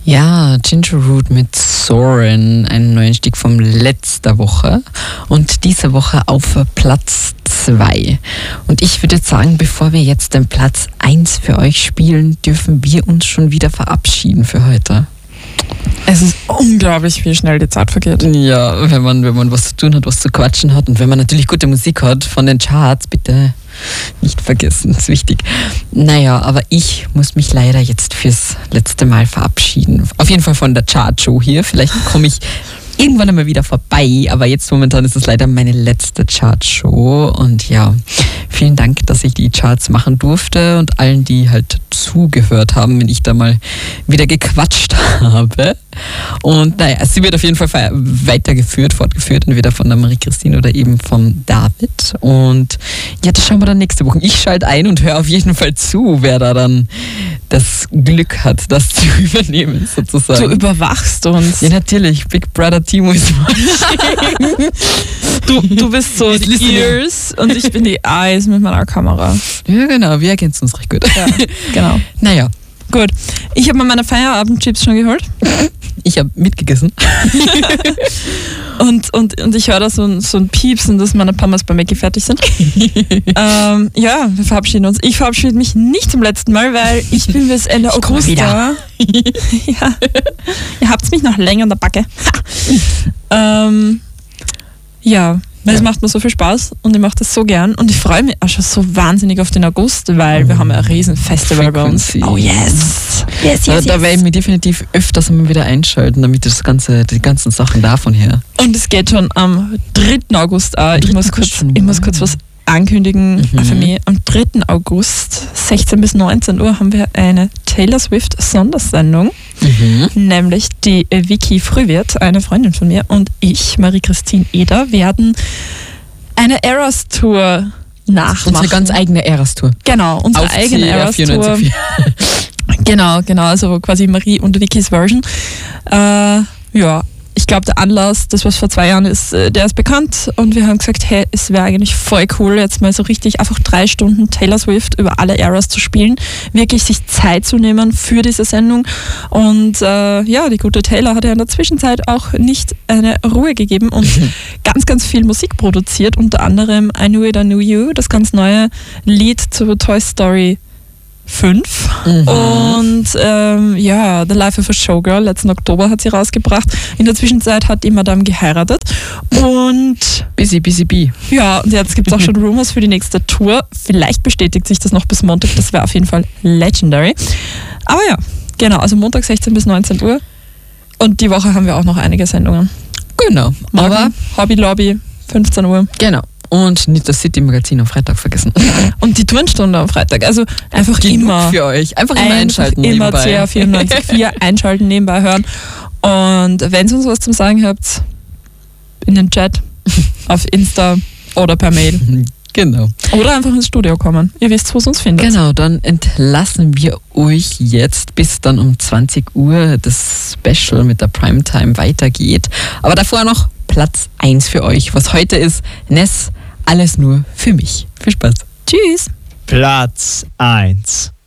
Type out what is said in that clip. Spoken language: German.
Ja, Ginger Root mit Soarin', einen neuen Stück von letzter Woche und diese Woche auf Platz 2. Und ich würde sagen, bevor wir jetzt den Platz 1 für euch spielen, dürfen wir uns schon wieder verabschieden für heute. Es ist unglaublich, wie schnell die Zeit vergeht. Ja, wenn man was zu tun hat, was zu quatschen hat und wenn man natürlich gute Musik hat von den Charts, bitte nicht vergessen, ist wichtig. Naja, aber ich muss mich leider jetzt fürs letzte Mal verabschieden. Auf jeden Fall von der Chartshow hier. Vielleicht komme ich irgendwann einmal wieder vorbei, aber jetzt momentan ist es leider meine letzte Chartshow. Und ja, vielen Dank, dass ich die Charts machen durfte und allen, die halt zugehört haben, wenn ich da mal wieder gequatscht habe. Und naja, sie wird auf jeden Fall fortgeführt, entweder von der Marie-Christine oder eben von David. Und ja, das schauen wir dann nächste Woche. Ich schalte ein und höre auf jeden Fall zu, wer da dann das Glück hat, das zu übernehmen, sozusagen. Du überwachst uns. Ja, natürlich. Big Brother Timo ist watching. Du bist so die Ears und ich bin die Eyes mit meiner Kamera. Ja, genau. Wir ergänzen uns recht gut. Ja, genau. Naja. Gut. Ich habe mir meine Feierabendchips schon geholt. Ich habe mitgegessen. und ich höre da so ein Piepsen, dass meine Pommes bei Mackie fertig sind. Ja, wir verabschieden uns. Ich verabschiede mich nicht zum letzten Mal, weil ich bin bis Ende August da. Ja. Ihr habt mich noch länger in der Backe. Ja. Weil es macht mir so viel Spaß und ich mache das so gern und ich freue mich auch schon so wahnsinnig auf den August, weil wir haben ein riesen Festival bei uns. Oh yes! Da werde ich mich definitiv öfters mal wieder einschalten, damit die ganzen Sachen davon her. Und es geht schon am 3. August an. Ich muss kurz was ankündigen für mich. Am 3. August, 16 bis 19 Uhr, haben wir eine Taylor Swift Sondersendung. Nämlich die Vicky Frühwirt, eine Freundin von mir, und ich, Marie-Christine Eder, werden eine Eras Tour nachmachen. Unsere ganz eigene Eras Tour. Genau, unsere eigene Eras Tour. Genau, also quasi Marie und Vickys Version. Ja, ich glaube, der Anlass, das was vor 2 Jahren ist, der ist bekannt und wir haben gesagt, hey, es wäre eigentlich voll cool, jetzt mal so richtig einfach 3 Stunden Taylor Swift über alle Eras zu spielen, wirklich sich Zeit zu nehmen für diese Sendung und ja, die gute Taylor hat ja in der Zwischenzeit auch nicht eine Ruhe gegeben und ganz, ganz viel Musik produziert, unter anderem I Knew It, I Knew You, das ganz neue Lied zu Toy Story 5 und ja, The Life of a Showgirl, letzten Oktober hat sie rausgebracht. In der Zwischenzeit hat die Madame geheiratet und Busy bee. Ja, und jetzt gibt es auch schon Rumors für die nächste Tour. Vielleicht bestätigt sich das noch bis Montag, das wäre auf jeden Fall legendary. Aber ja, genau, also Montag 16 bis 19 Uhr und die Woche haben wir auch noch einige Sendungen. Genau, aber Hobby Lobby 15 Uhr. Genau. Und nicht das City-Magazin am Freitag vergessen. Und die Turnstunde am Freitag. Also einfach genug immer für euch. Einfach immer einschalten immer nebenbei. Immer CR 94.4 einschalten, nebenbei hören. Und wenn ihr uns was zum Sagen habt, in den Chat, auf Insta oder per Mail. Genau. Oder einfach ins Studio kommen. Ihr wisst, wo es uns findet. Genau, dann entlassen wir euch jetzt, bis dann um 20 Uhr das Special mit der Primetime weitergeht. Aber davor noch Platz 1 für euch. Was heute ist, Ness, alles nur für mich. Viel Spaß. Tschüss. Platz 1.